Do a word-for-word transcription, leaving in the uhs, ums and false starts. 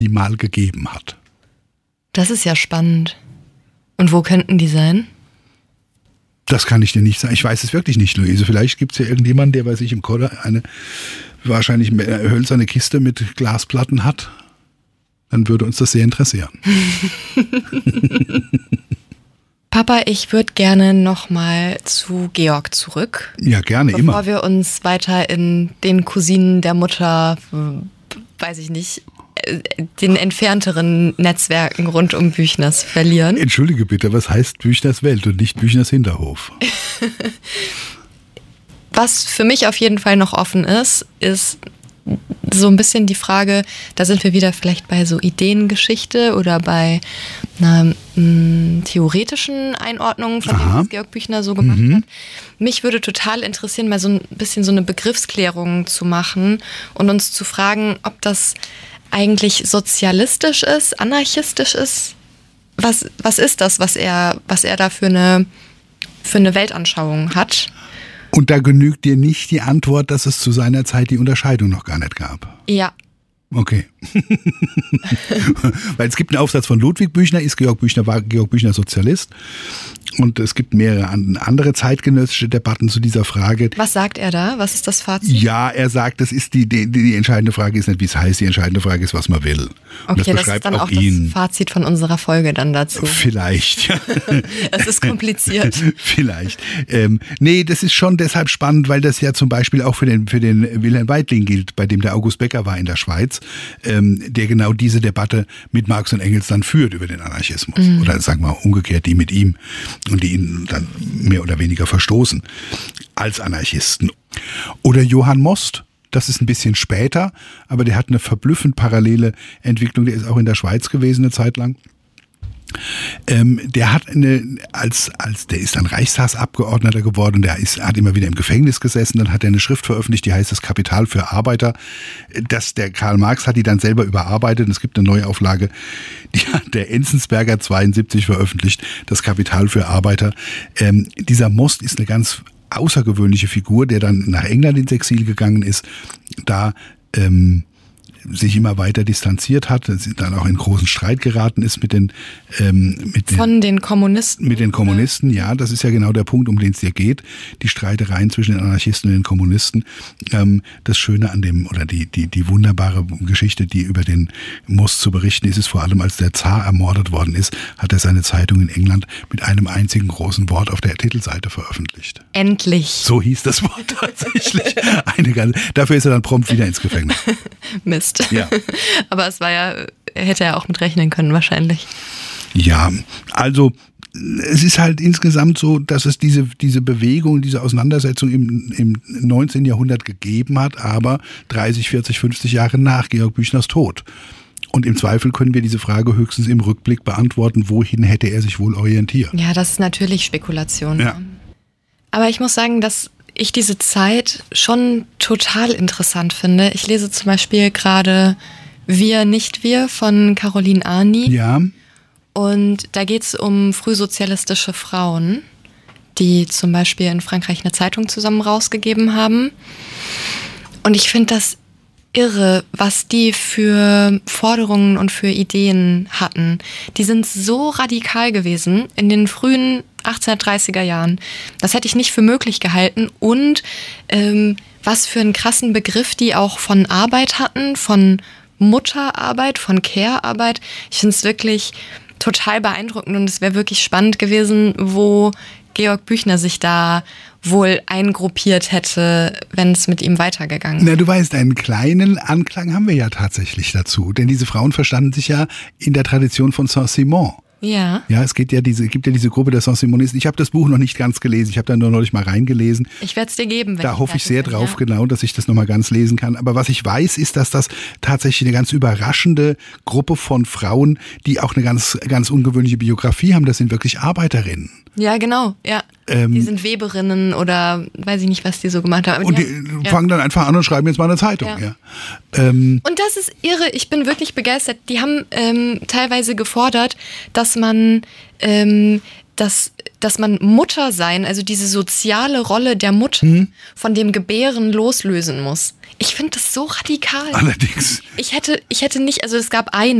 die mal gegeben hat. Das ist ja spannend. Und wo könnten die sein? Das kann ich dir nicht sagen. Ich weiß es wirklich nicht, Luise. Vielleicht gibt es ja irgendjemanden, der bei sich im Keller eine wahrscheinlich eine hölzerne Kiste mit Glasplatten hat. Dann würde uns das sehr interessieren. Papa, ich würde gerne nochmal zu Georg zurück. Ja, gerne, bevor immer. Bevor wir uns weiter in den Cousinen der Mutter, weiß ich nicht, den entfernteren Netzwerken rund um Büchners verlieren. Entschuldige bitte, was heißt Büchners Welt und nicht Büchners Hinterhof? Was für mich auf jeden Fall noch offen ist, ist so ein bisschen die Frage, da sind wir wieder vielleicht bei so Ideengeschichte oder bei einer m, theoretischen Einordnung von dem, was Georg Büchner so gemacht mhm. hat. Mich würde total interessieren, mal so ein bisschen so eine Begriffsklärung zu machen und uns zu fragen, ob das eigentlich sozialistisch ist, anarchistisch ist. Was, was ist das, was er, was er da für eine, für eine Weltanschauung hat? Und da genügt dir nicht die Antwort, dass es zu seiner Zeit die Unterscheidung noch gar nicht gab. Ja. Okay. Weil es gibt einen Aufsatz von Ludwig Büchner, ist Georg Büchner, war Georg Büchner Sozialist. Und es gibt mehrere andere zeitgenössische Debatten zu dieser Frage. Was sagt er da? Was ist das Fazit? Ja, er sagt, das ist die, die, die entscheidende Frage ist nicht, wie es heißt, die entscheidende Frage ist, was man will. Und okay, das, das ist dann auch ihn. das Fazit von unserer Folge dann dazu. Vielleicht. Es ist kompliziert. Vielleicht. Ähm, nee, das ist schon deshalb spannend, weil das ja zum Beispiel auch für den, für den Wilhelm Weitling gilt, bei dem der August Becker war in der Schweiz, ähm, der genau diese Debatte mit Marx und Engels dann führt über den Anarchismus. Mhm. Oder sagen wir umgekehrt, die mit ihm und die ihn dann mehr oder weniger verstoßen als Anarchisten. Oder Johann Most, das ist ein bisschen später, aber der hat eine verblüffend parallele Entwicklung, der ist auch in der Schweiz gewesen eine Zeit lang. Ähm, der hat eine, als, als, der ist dann Reichstagsabgeordneter geworden, der ist, hat immer wieder im Gefängnis gesessen, dann hat er eine Schrift veröffentlicht, die heißt Das Kapital für Arbeiter. Das, der Karl Marx hat die dann selber überarbeitet und es gibt eine Neuauflage, die hat der Enzensberger zweiundsiebzig veröffentlicht, Das Kapital für Arbeiter. Ähm, dieser Most ist eine ganz außergewöhnliche Figur, der dann nach England ins Exil gegangen ist, da ähm, sich immer weiter distanziert hat, dann auch in großen Streit geraten ist mit den ähm, mit den, von den Kommunisten. Mit den Kommunisten, ja, das ist ja genau der Punkt, um den es hier geht, die Streitereien zwischen den Anarchisten und den Kommunisten. Ähm, das Schöne an dem, oder die, die, die wunderbare Geschichte, die über den Most zu berichten ist, ist vor allem, als der Zar ermordet worden ist, hat er seine Zeitung in England mit einem einzigen großen Wort auf der Titelseite veröffentlicht. Endlich. So hieß das Wort tatsächlich. Eine ganze, dafür ist er dann prompt wieder ins Gefängnis. Mist. Ja. Aber es war ja, hätte er auch mit rechnen können wahrscheinlich. Ja, also es ist halt insgesamt so, dass es diese, diese Bewegung, diese Auseinandersetzung im, im neunzehnten Jahrhundert gegeben hat, aber dreißig, vierzig, fünfzig Jahre nach Georg Büchners Tod. Und im Zweifel können wir diese Frage höchstens im Rückblick beantworten, wohin hätte er sich wohl orientiert. Ja, das ist natürlich Spekulation. Ja. Aber ich muss sagen, dass ich diese Zeit schon total interessant finde. Ich lese zum Beispiel gerade Wir, nicht wir von Caroline Arni. Ja. Und da geht es um frühsozialistische Frauen, die zum Beispiel in Frankreich eine Zeitung zusammen rausgegeben haben. Und ich finde das irre, was die für Forderungen und für Ideen hatten. Die sind so radikal gewesen in den frühen achtzehnhundertdreißiger Jahren. Das hätte ich nicht für möglich gehalten. Und ähm, was für einen krassen Begriff die auch von Arbeit hatten, von Mutterarbeit, von Care-Arbeit. Ich finde es wirklich total beeindruckend und es wäre wirklich spannend gewesen, wo Georg Büchner sich da wohl eingruppiert hätte, wenn es mit ihm weitergegangen wäre. Na, du weißt, einen kleinen Anklang haben wir ja tatsächlich dazu, denn diese Frauen verstanden sich ja in der Tradition von Saint-Simon. Ja. Ja, es geht ja diese, gibt ja diese Gruppe der Saint-Simonisten. Ich habe das Buch noch nicht ganz gelesen, ich habe da nur neulich mal reingelesen. Ich werde es dir geben, wenn Da ich hoffe ich sehr bin, drauf, ja. genau, dass ich das nochmal ganz lesen kann. Aber was ich weiß, ist, dass das tatsächlich eine ganz überraschende Gruppe von Frauen, die auch eine ganz, ganz ungewöhnliche Biografie haben, das sind wirklich Arbeiterinnen. Ja, genau, ja. Ähm, die sind Weberinnen oder weiß ich nicht, was die so gemacht haben. Aber und die, haben, fangen ja. dann einfach an und schreiben jetzt mal eine Zeitung. Ja. Ja. Ähm, Und das ist irre, ich bin wirklich begeistert. Die haben ähm, teilweise gefordert, dass man ähm, das dass man Mutter sein, also diese soziale Rolle der Mutter hm. von dem Gebären loslösen muss. Ich finde das so radikal. Allerdings. Ich hätte, ich hätte nicht, also es gab eine